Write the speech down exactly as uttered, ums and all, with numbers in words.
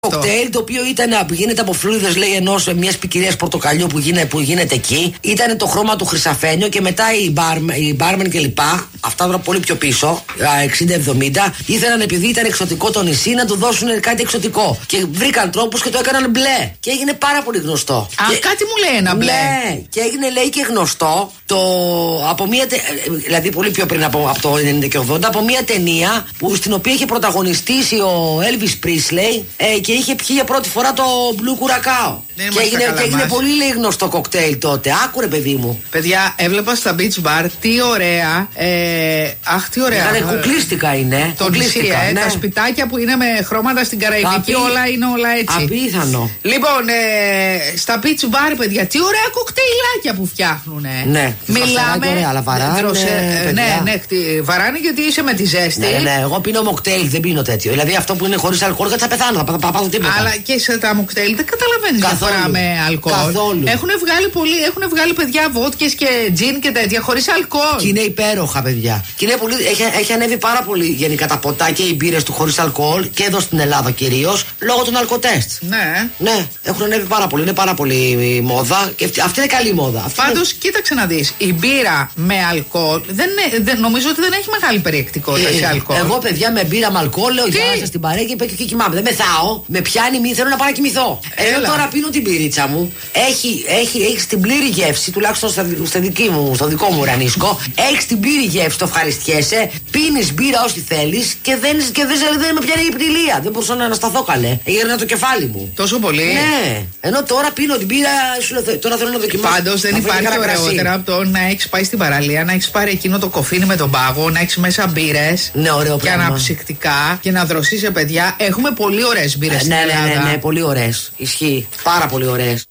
Κοκτέιλ το οποίο ήταν, γίνεται από φλούδες, λέει, ενός μιας ποικιλίας πορτοκαλιού που γίνεται, που γίνεται εκεί. Ήταν το χρώμα του χρυσαφένιο και μετά οι, μπαρ, οι μπάρμεν κλπ. Αυτά τώρα πολύ πιο πίσω, εξήντα εβδομήντα, ήθελαν επειδή ήταν εξωτικό το νησί να του δώσουν κάτι εξωτικό. Και βρήκαν τρόπους και το έκαναν μπλε. Και έγινε πάρα πολύ γνωστό. Α, και, κάτι μου λέει ένα μπλε. Ναι, και έγινε, λέει, και γνωστό το, από μια, δηλαδή πολύ πιο πριν από, από το ενενήντα και ογδόντα, από μια ταινία που, στην οποία είχε πρωταγωνιστήσει ο Elvis Presley ε, και είχε πιει για πρώτη φορά το Blue Curacao. Ναι, και έγινε, και έγινε πολύ, λέει, γνωστό κοκτέιλ τότε. Άκουρε, παιδί μου. Παιδιά, έβλεπα στα beach bar, τι ωραία. Ε, αχ, τι ωραία. Δηλαδή, κουκλίστικα είναι. Το νησί, ε, ναι. Τα σπιτάκια που είναι με χρώματα στην Καραϊβική, Απί... όλα είναι όλα έτσι. Απίθανο. Λοιπόν, ε, στα beach bar, παιδιά, τι ωραία κοκτέιλάκια που φτιάχνουν. Ναι, μιλάμε. Ωραία, αλλά βαράνε. Δροσε... Ναι, ναι, βαράνε γιατί είσαι με τη ζέστη. Ναι, ναι, εγώ πίνω μοκτέιλ, δεν πίνω τέτοιο. Δηλαδή αυτό που είναι χωρίς αλκοόλ, θα πεθάνω, θα πάθω τίποτα. Αλλά και σε τα μοκτέιλ δεν καταλαβαίνει διαφορά με αλκοόλ. Καθόλου. Έχουν βγάλει πολύ, έχουν βγάλει, παιδιά, βότκες και τζιν και τέτοια χωρίς αλκοόλ. Και είναι υπέροχα, παιδιά. Και είναι πολύ, έχει, έχει ανέβει πάρα πολύ γενικά τα ποτά και οι μπύρες του χωρίς αλκοόλ και εδώ στην Ελλάδα κυρίως λόγω των αλκοτέστ. Ναι. Ναι, έχουν ανέβει πάρα πολύ. Είναι πάρα πολύ μόδα και αυτή, αυτή είναι καλή μόδα. Πάντως, είναι... κοίταξε να δεις. Η μπύρα με αλκοόλ δεν, δεν, νομίζω ότι δεν έχει μεγάλη περιεκτικότητα ε, σε αλκοόλ. Εγώ, παιδιά, με μπύρα με αλκοόλ λέω γεια σας στην παρέα και, και κοιμάμαι. Δεν μεθάω. Με πιάνει, μη θέλω να πάω να κοιμηθώ. Ενώ τώρα πίνω την μπύριτσα μου. Έχει, έχει, έχει την πλήρη γεύση, τουλάχιστον στο, στο, δική μου, στο δικό μου ουρανίσκο. Έχει την πλήρη γεύση, το ευχαριστιέσαι. Πίνεις μπύρα όσοι θέλεις και δεν, και δεν, δεν με πιάνει η πτυλία. Δεν μπορούσα να ανασταθώ καλέ. Έγερνα το κεφάλι μου. Τόσο πολύ. Ναι. Ενώ τώρα πίνω την μπύρα, σου λέω, τώρα θέλω να δοκιμάσω. Πάντως δεν υπάρχει ωραιότερα από το να έχεις πάει στην παραλία, να έχεις πάρει εκείνο το κοφίνι με τον πάγο, να έχεις μέσα μπύρες. Ναι, ωραίο και πράγμα. αναψυκτικά και να δροσίσαι, παιδιά. Έχουμε πολύ ωραίες μπύρες ε, στην ναι, Ελλάδα. Ναι, ναι, ναι, πολύ ωραίες. Ισχύει. Πάρα πολύ ωραίες.